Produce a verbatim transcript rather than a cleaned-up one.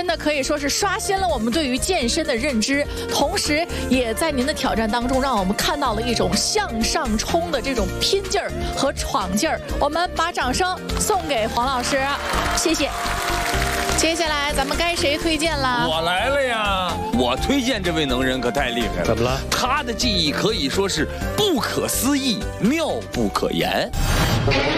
的可以说是刷新了我们对于健身的认知，同时也在您的挑战当中，让我们看到了一种向上冲的这种拼劲儿和闯劲儿。我们把掌声送给黄老师，谢谢。接下来咱们该谁推荐了？ 我来了呀！我推荐这位能人可太厉害了。 怎么了？ 他的技艺可以说是不可思议、妙不可言。